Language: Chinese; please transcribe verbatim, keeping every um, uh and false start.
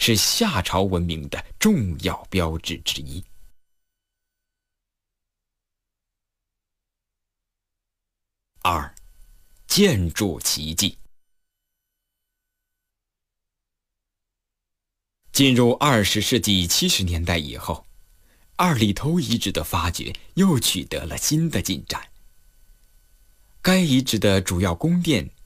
是夏朝文明的重要标志之一。二、建筑奇迹。进入二十世纪七十年代以后，二里头遗址的发掘又取得了新的进展。该遗址的主要宫殿